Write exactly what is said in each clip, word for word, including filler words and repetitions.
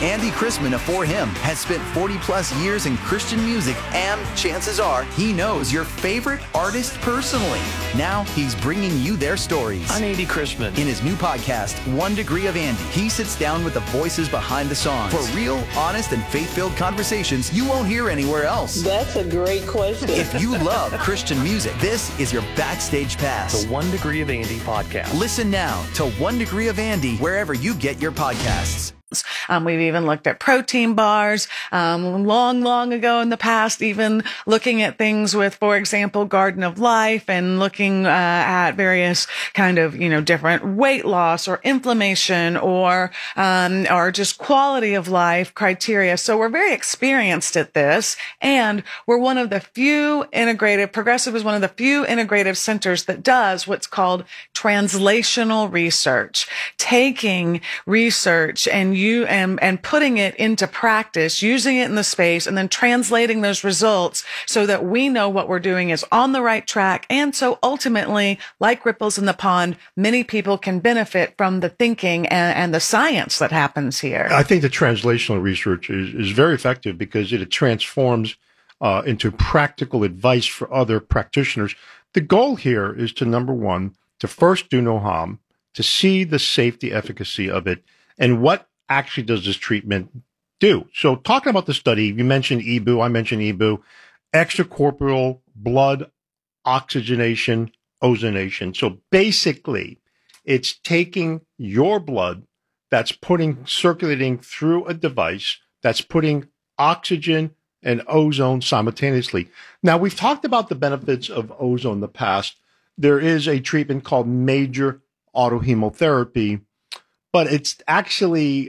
Andy Chrisman of For Him has spent forty plus years in Christian music, and chances are he knows your favorite artist personally. Now he's bringing you their stories. I'm Andy Chrisman. In his new podcast, One Degree of Andy, he sits down with the voices behind the songs for real, honest, and faith-filled conversations you won't hear anywhere else. That's a great question. If you love Christian music, this is your backstage pass. The One Degree of Andy podcast. Listen now to One Degree of Andy wherever you get your podcasts. Um, we've even looked at protein bars, um, long, long ago in the past, even looking at things with, for example, Garden of Life, and looking uh, at various kind of, you know, different weight loss or inflammation or, um, or just quality of life criteria. So we're very experienced at this, and we're one of the few integrative, Progressive is one of the few integrative centers that does what's called translational research, taking research and you and, and putting it into practice, using it in the space, and then translating those results so that we know what we're doing is on the right track. And so ultimately, like ripples in the pond, many people can benefit from the thinking and, and the science that happens here. I think the translational research is, is very effective because it transforms uh, into practical advice for other practitioners. The goal here is to, number one, to first do no harm, to see the safety efficacy of it, and what actually does this treatment do. So talking about the study, you mentioned E B U, I mentioned E B U, extracorporeal blood oxygenation, ozonation. So basically, it's taking your blood that's putting, circulating through a device that's putting oxygen and ozone simultaneously. Now, we've talked about the benefits of ozone in the past. There is a treatment called major autohemotherapy, but it's actually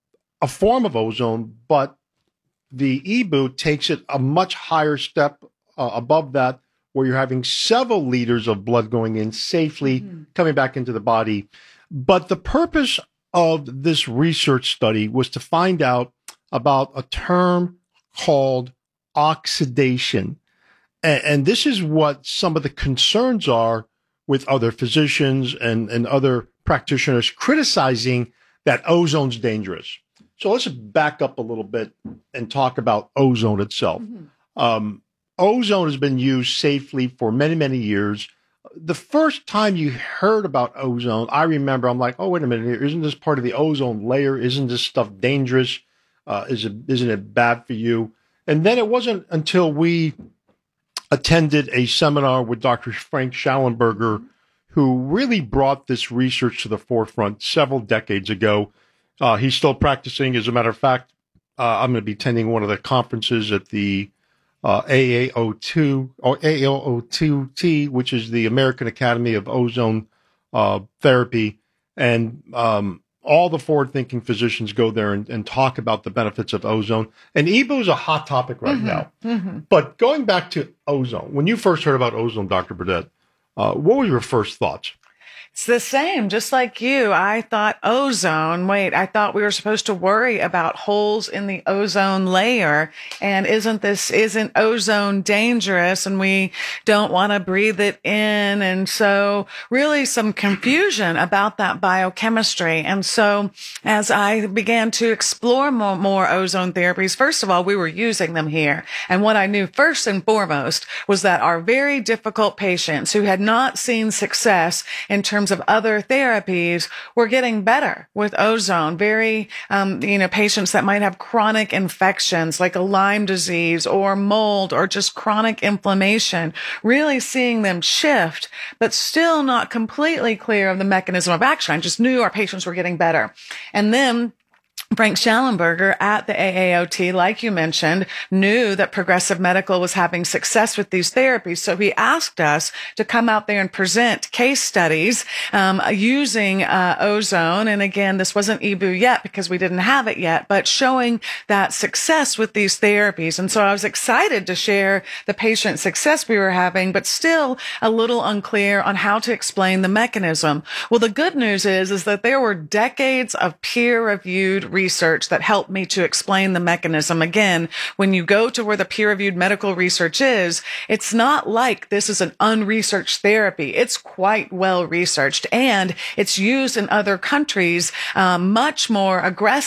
a form of ozone, but the E B U takes it a much higher step uh, above that, where you're having several liters of blood going in safely, mm-hmm. coming back into the body. But the purpose of this research study was to find out about a term called oxidation. And, and this is what some of the concerns are with other physicians and, and other practitioners criticizing that ozone's dangerous. So let's back up a little bit and talk about ozone itself. Mm-hmm. Um, ozone has been used safely for many, many years. The first time you heard about ozone, I remember I'm like, oh, wait a minute, isn't this part of the ozone layer? Isn't this stuff dangerous? Uh, is it, isn't it bad for you? And then it wasn't until we attended a seminar with Doctor Frank Shallenberger, who really brought this research to the forefront several decades ago. Uh, he's still practicing. As a matter of fact, uh, I'm going to be attending one of the conferences at the uh, A A O two or A A O two T, which is the American Academy of Ozone uh, Therapy, and um, all the forward-thinking physicians go there and, and talk about the benefits of ozone. And E B U is a hot topic right mm-hmm. now. Mm-hmm. But going back to ozone, when you first heard about ozone, Doctor Burdett, uh, what were your first thoughts? It's the same, just like you. I thought ozone, wait, I thought we were supposed to worry about holes in the ozone layer. And isn't this, isn't ozone dangerous and we don't want to breathe it in? And so really some confusion about that biochemistry. And so as I began to explore more, more ozone therapies, first of all, we were using them here. And what I knew first and foremost was that our very difficult patients who had not seen success in terms of other therapies were getting better with ozone. Very, um, you know, patients that might have chronic infections like a Lyme disease or mold or just chronic inflammation, really seeing them shift, but still not completely clear of the mechanism of action. I just knew our patients were getting better. And then Frank Shallenberger at the A A O T, like you mentioned, knew that Progressive Medical was having success with these therapies. So he asked us to come out there and present case studies um, using uh, ozone. And again, this wasn't E B U yet because we didn't have it yet, but showing that success with these therapies. And so I was excited to share the patient success we were having, but still a little unclear on how to explain the mechanism. Well, the good news is, is that there were decades of peer-reviewed research that helped me to explain the mechanism. Again, when you go to where the peer-reviewed medical research is, it's not like this is an unresearched therapy. It's quite well researched, and it's used in other countries um, much more aggressively